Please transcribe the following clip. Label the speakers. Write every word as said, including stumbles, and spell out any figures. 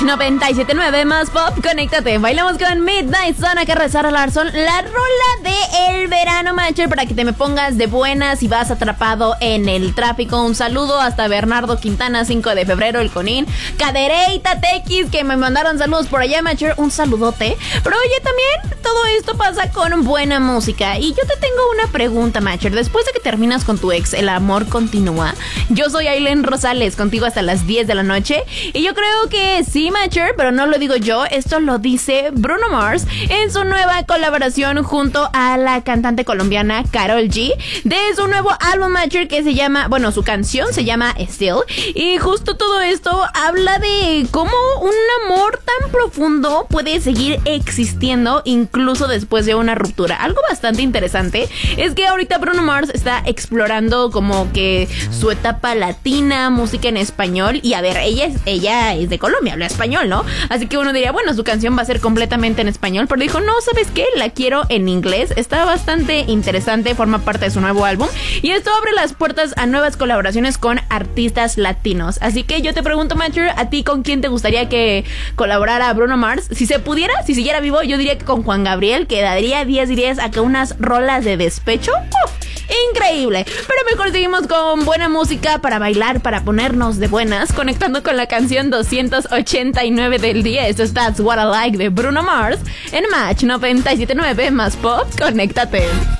Speaker 1: noventa y siete punto nueve más pop, conéctate. Bailamos con Midnight Sun, acá Sara Larsson, la rola de el verano, Matcher, para que te me pongas de buenas si vas atrapado en el tráfico. Un saludo hasta Bernardo Quintana, cinco de febrero, el Conín, Cadereyta Tequis, que me mandaron saludos por allá, Matcher, un saludote. Pero oye, también todo esto pasa con buena música. Y yo te tengo una pregunta, Matcher. Después de que terminas con tu ex, ¿el amor continúa? Yo soy Aileen Rosales, contigo hasta las diez de la noche. Y yo creo que sí, Matcher, pero no lo digo yo. Esto lo dice Bruno Mars en su nueva colaboración junto a la cantante colombiana Karol G de su nuevo álbum, Matcher, que se llama, bueno, su canción se llama Still. Y justo todo esto habla de cómo un amor tan profundo puede seguir existiendo incluso después de una ruptura. Algo bastante interesante es que ahorita Bruno Mars está explorando como que su etapa latina, música en español. Y a ver, ella es, ella es de Colombia, habla español, ¿no? Así que uno diría, bueno, su canción va a ser completamente en español, pero dijo, no, ¿sabes qué? La quiero en inglés. Está bastante interesante, forma parte de su nuevo álbum. Y esto abre las puertas a nuevas colaboraciones con artistas latinos. Así que yo te pregunto, Matcher, ¿a ti con quién te gustaría que colaborara Bruno Mars? Si se pudiera, si siguiera vivo, yo diría que con Juan Gabriel, que daría diez diez a que unas rolas de despecho. ¡Uf! Increíble. Pero mejor seguimos con buena música para bailar, para ponernos de buenas, conectando con la canción doscientos ochenta y nueve del día. Esto es That's What I Like de Bruno Mars en Match noventa y siete punto nueve más pop. Conéctate.